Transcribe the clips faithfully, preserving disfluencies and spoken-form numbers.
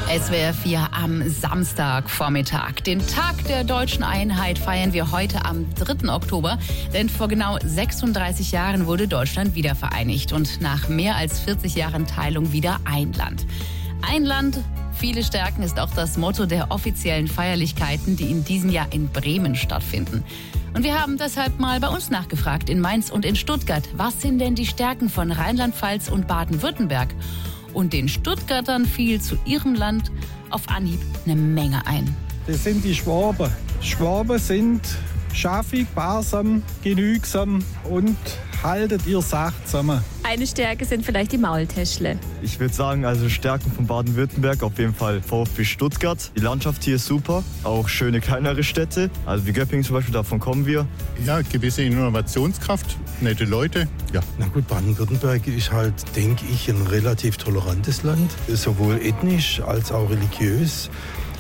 S W R vier am Samstagvormittag. Den Tag der deutschen Einheit feiern wir heute am dritten Oktober. Denn vor genau sechsunddreißig Jahren wurde Deutschland wiedervereinigt und nach mehr als vierzig Jahren Teilung wieder ein Land. Ein Land, viele Stärken ist auch das Motto der offiziellen Feierlichkeiten, die in diesem Jahr in Bremen stattfinden. Und wir haben deshalb mal bei uns nachgefragt, in Mainz und in Stuttgart. Was sind denn die Stärken von Rheinland-Pfalz und Baden-Württemberg? Und den Stuttgartern fiel zu ihrem Land auf Anhieb eine Menge ein. Das sind die Schwaben. Schwaben sind schaffig, sparsam, genügsam und haltet ihr Sache zusammen. Eine Stärke sind vielleicht die Maultäschle. Ich würde sagen, also Stärken von Baden-Württemberg auf jeden Fall VfB Stuttgart. Die Landschaft hier ist super, auch schöne kleinere Städte, also wie Göppingen zum Beispiel, davon kommen wir. Ja, gewisse Innovationskraft, nette Leute. Ja, na gut, Baden-Württemberg ist halt, denke ich, ein relativ tolerantes Land, sowohl ethnisch als auch religiös,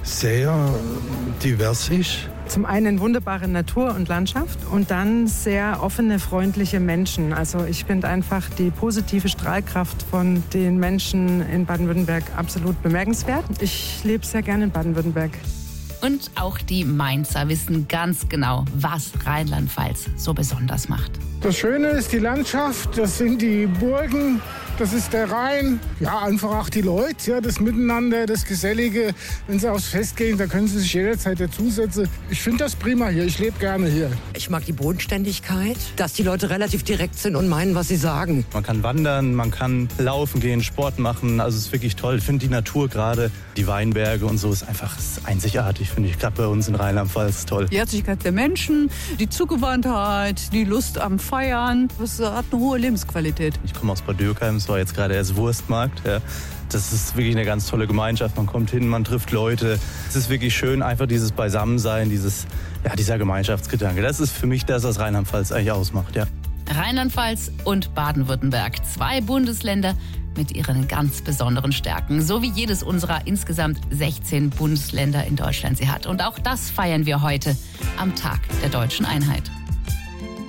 sehr divers ist. Zum einen wunderbare Natur und Landschaft und dann sehr offene, freundliche Menschen. Also ich finde einfach die positive Strahlkraft von den Menschen in Baden-Württemberg absolut bemerkenswert. Ich lebe sehr gerne in Baden-Württemberg. Und auch die Mainzer wissen ganz genau, was Rheinland-Pfalz so besonders macht. Das Schöne ist die Landschaft, das sind die Burgen, das ist der Rhein. Ja, einfach auch die Leute, ja, das Miteinander, das Gesellige. Wenn Sie aufs Fest gehen, da können Sie sich jederzeit dazusetzen. Ich finde das prima hier, ich lebe gerne hier. Ich mag die Bodenständigkeit, dass die Leute relativ direkt sind und meinen, was sie sagen. Man kann wandern, man kann laufen gehen, Sport machen, also es ist wirklich toll. Ich finde die Natur gerade, die Weinberge und so ist einfach ist einzigartig, finde ich. Gerade bei uns in Rheinland-Pfalz toll. Die Herzlichkeit der Menschen, die Zugewandtheit, die Lust am Feiern, das hat eine hohe Lebensqualität. Ich komme aus Bad Dürkheim, es war jetzt gerade erst Wurstmarkt. Ja. Das ist wirklich eine ganz tolle Gemeinschaft. Man kommt hin, man trifft Leute. Es ist wirklich schön, einfach dieses Beisammensein, dieses, ja, dieser Gemeinschaftsgedanke. Das ist für mich das, was Rheinland-Pfalz eigentlich ausmacht. Ja. Rheinland-Pfalz und Baden-Württemberg, zwei Bundesländer mit ihren ganz besonderen Stärken, so wie jedes unserer insgesamt sechzehn Bundesländer in Deutschland sie hat. Und auch das feiern wir heute am Tag der deutschen Einheit.